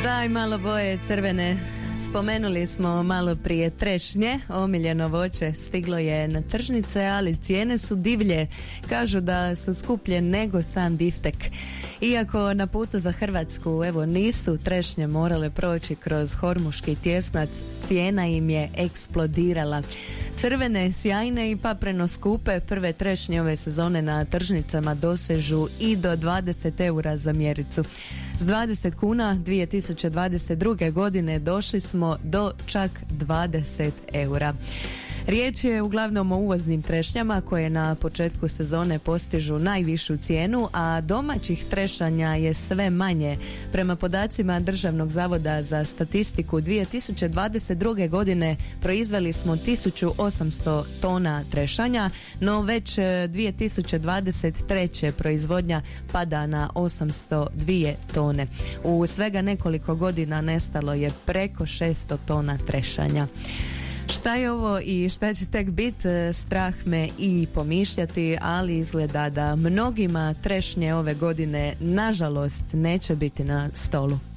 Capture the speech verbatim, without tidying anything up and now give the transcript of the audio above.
Daj malo boje crvene. Spomenuli smo malo prije trešnje, omiljeno voće stiglo je na tržnice, ali cijene su divlje. Kažu da su skuplje nego sam biftek. Iako na putu za Hrvatsku, evo, nisu trešnje morale proći kroz hormuški tjesnac, cijena im je eksplodirala. Crvene, sjajne i papreno skupe, prve trešnje ove sezone na tržnicama dosežu i do dvadeset eura za mjericu. S dvadeset kuna dvije tisuće dvadeset druge. godine došli smo do čak dvadeset eura. Riječ je uglavnom o uvoznim trešnjama koje na početku sezone postižu najvišu cijenu, a domaćih trešanja je sve manje. Prema podacima Državnog zavoda za statistiku dvije tisuće dvadeset druge. godine proizveli smo tisuću osamsto tona trešanja, no već dvije tisuće dvadeset treće. proizvodnja pada na osamsto dvije tone. U svega nekoliko godina nestalo je preko šesto tona trešanja. Šta je ovo i šta će tek biti, strah me i pomišljati, ali izgleda da mnogima trešnje ove godine nažalost neće biti na stolu.